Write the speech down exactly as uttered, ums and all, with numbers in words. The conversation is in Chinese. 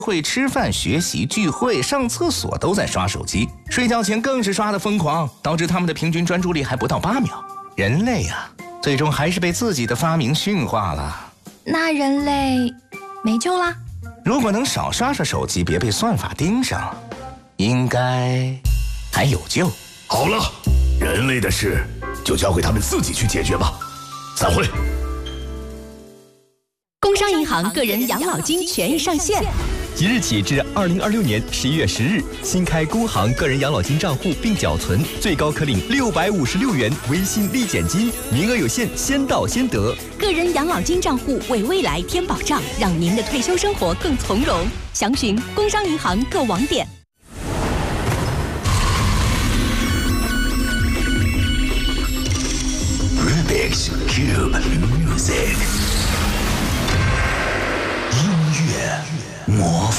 会、吃饭、学习、聚会、上厕所都在刷手机，睡觉前更是刷得疯狂，导致他们的平均专注力还不到八秒。人类呀、啊，最终还是被自己的发明驯化了。 那人类没救啦？ 如果能少刷刷手机，别被算法盯上，应该还有救。 好了，人类的事就交给他们自己去解决吧。散会。 工商银行个人养老金权益上线， 即日起至二零二六年十一月十日，新开工行个人养老金账户并缴存，最高可领六百五十六元微信立减金，名额有限，先到先得。 个人养老金账户为未来添保障，让您的退休生活更从容。详询工商银行各网点。 Rubik's Cube Music。音乐魔法。